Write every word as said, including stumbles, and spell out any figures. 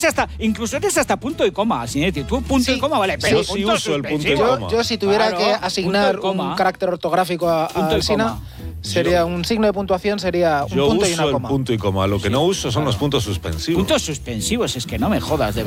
Hasta, incluso eres hasta punto y coma, Sinetti. Tú punto Sí, y coma, vale, pero yo sí punto uso el punto y suspensivo. coma. Yo, yo si tuviera Claro, que punto asignar y coma. un carácter ortográfico a, a Punto y Alsina, coma. sería Yo- un signo de puntuación, sería un Yo punto y uso una el coma. punto y coma. Lo que Sí, no uso son claro. los puntos suspensivos. Puntos suspensivos, es que no me jodas, de